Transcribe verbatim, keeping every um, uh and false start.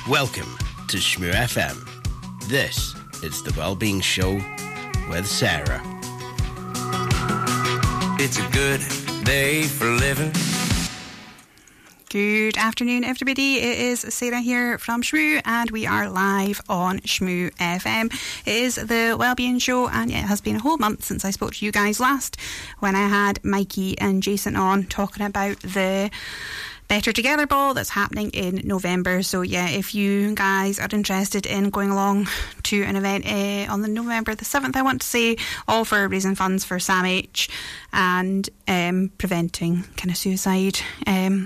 Welcome to Shmoo F M. This is the Wellbeing Show with Sarah. It's a good day for living. Good afternoon, everybody. It is Sarah here from Shmoo, and we are live on Shmoo F M. It is the Wellbeing Show, and it has been a whole month since I spoke to you guys last, when I had Mikey and Jason on talking about the Better Together Ball that's happening in November. So yeah, if you guys are interested in going along to an event uh, on the November the seventh, I want to say, all for raising funds for SAMH and um, preventing kind of suicide um,